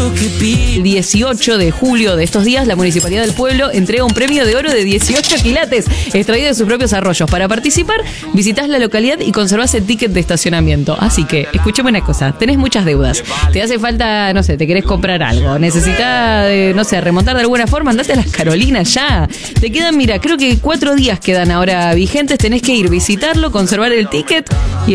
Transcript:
El 18 de julio de estos días, la Municipalidad del Pueblo entrega un premio de oro de 18 quilates extraído de sus propios arroyos. Para participar, visitás la localidad y conservás el ticket de estacionamiento. Así que, escúchame una cosa, tenés muchas deudas. Te hace falta, no sé, te querés comprar algo. Necesitas, no sé, remontar de alguna forma, andate a las Carolinas ya. Te quedan, mira, creo que 4 días quedan ahora vigentes. Tenés que ir, visitarlo, conservar el ticket y